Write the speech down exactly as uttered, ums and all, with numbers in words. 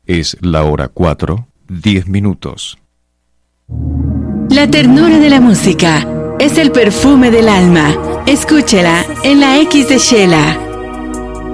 Es la hora cuatro, diez minutos. La ternura de la música es el perfume del alma. Escúchela en la X de Shela.